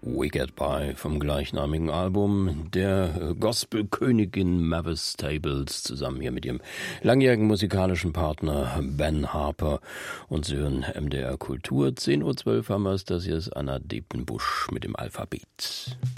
We Get By vom gleichnamigen Album der Gospelkönigin Mavis Staples zusammen hier mit ihrem langjährigen musikalischen Partner Ben Harper und Sie hören MDR Kultur. 10:12 Uhr haben wir es, das hier ist Anna Depenbusch mit dem Alphabet.